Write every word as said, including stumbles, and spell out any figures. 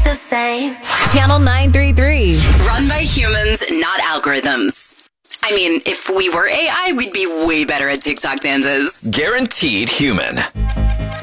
the same. Channel nine three three. Run by humans, not algorithms. I mean, if we were A I, we'd be way better at TikTok dances. Guaranteed human.